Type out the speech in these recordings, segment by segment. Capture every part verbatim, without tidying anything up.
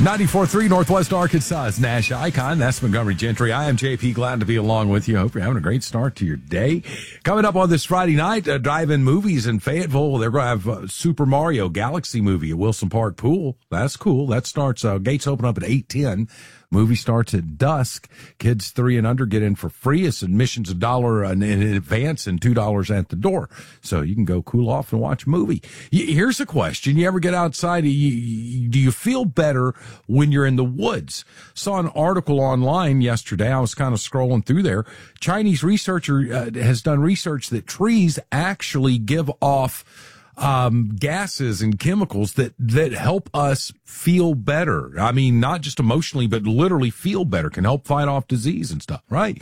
ninety-four point three Northwest Arkansas's Nash Icon. That's Montgomery Gentry. I am J P. Glad to be along with you. Hope you're having a great start to your day. Coming up on this Friday night, uh, drive-in movies in Fayetteville. They're going to have uh, Super Mario Galaxy movie at Wilson Park Pool. That's cool. That starts, uh, gates open up at eight ten. Movie starts at dusk. Kids three and under get in for free. It's admissions a dollar in advance and two dollars at the door. So you can go cool off and watch a movie. Here's a question. You ever get outside? Do you feel better when you're in the woods? Saw an article online yesterday. I was kind of scrolling through there. Chinese researcher uh, has done research that trees actually give off um, gases and chemicals that, that help us feel better. I mean, not just emotionally, but literally feel better, can help fight off disease and stuff, right?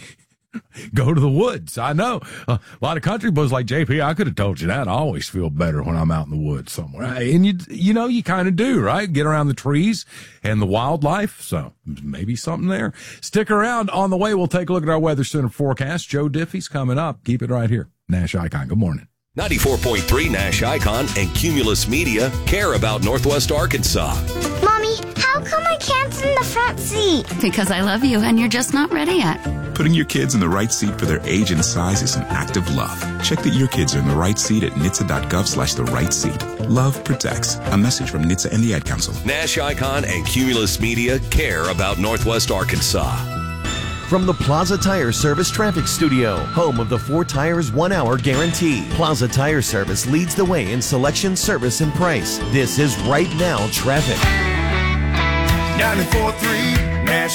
Go to the woods. I know a lot of country boys like J P. I could have told you that. I always feel better when I'm out in the woods somewhere. And you, you know, you kind of do, right? Get around the trees and the wildlife. So maybe something there. Stick around. On the way, we'll take a look at our Weather Center forecast. Joe Diffie's coming up. Keep it right here. Nash Icon. Good morning. ninety-four point three Nash Icon and Cumulus Media care about Northwest Arkansas. Mommy, how come I can't sit in the front seat? Because I love you and you're just not ready yet. Putting your kids in the right seat for their age and size is an act of love. Check that your kids are in the right seat at N H T S A dot gov slash the right seat. Love protects. A message from N H T S A and the Ad Council. Nash Icon and Cumulus Media care about Northwest Arkansas. From the Plaza Tire Service Traffic Studio, home of the four tires, one hour guarantee. Plaza Tire Service leads the way in selection, service, and price. This is Right Now Traffic. ninety-four point three Nash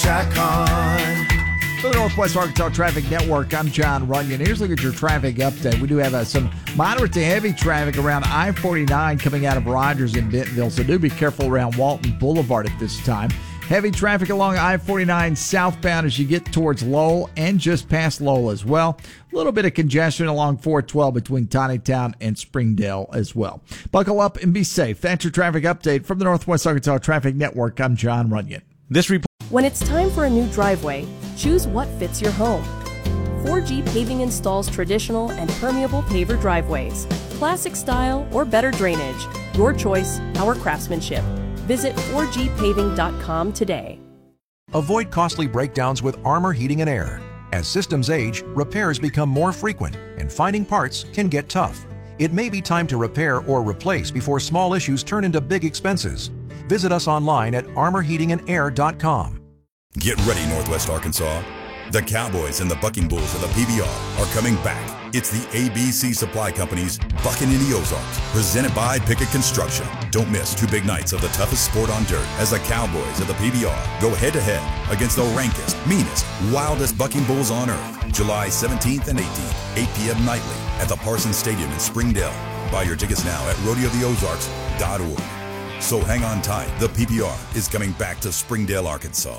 Icon. For the Northwest Arkansas Traffic Network, I'm John Runyon. Here's a look at your traffic update. We do have uh, some moderate to heavy traffic around I forty-nine coming out of Rogers in Bentonville, so do be careful around Walton Boulevard at this time. Heavy traffic along I forty-nine southbound as you get towards Lowell and just past Lowell as well. A little bit of congestion along four twelve between Tawnytown and Springdale as well. Buckle up and be safe. That's your traffic update from the Northwest Arkansas Traffic Network. I'm John Runyon. This report. When it's time for a new driveway, choose what fits your home. four G Paving installs traditional and permeable paver driveways, classic style or better drainage. Your choice, our craftsmanship. Visit four G paving dot com today. Avoid costly breakdowns with Armor Heating and Air. As systems age, repairs become more frequent, and finding parts can get tough. It may be time to repair or replace before small issues turn into big expenses. Visit us online at armor heating and air dot com. Get ready, Northwest Arkansas. The Cowboys and the Bucking Bulls of the P B R are coming back. It's the A B C Supply Company's Bucking in the Ozarks, presented by Pickett Construction. Don't miss two big nights of the toughest sport on dirt as the Cowboys of the P B R go head-to-head against the rankest, meanest, wildest Bucking Bulls on earth. July seventeenth and eighteenth, eight p.m. nightly at the Parsons Stadium in Springdale. Buy your tickets now at rodeo the ozarks dot org. So hang on tight. The P B R is coming back to Springdale, Arkansas.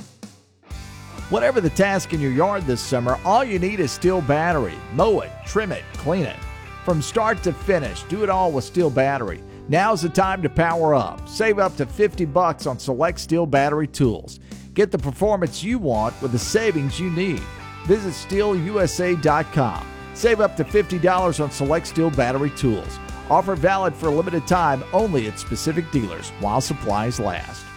Whatever the task in your yard this summer, all you need is Steel Battery. Mow it, trim it, clean it. From start to finish, do it all with Steel Battery. Now's the time to power up. Save up to fifty bucks on select Steel Battery tools. Get the performance you want with the savings you need. Visit steel u s a dot com. Save up to fifty dollars on select Steel Battery tools. Offer valid for a limited time only at specific dealers while supplies last.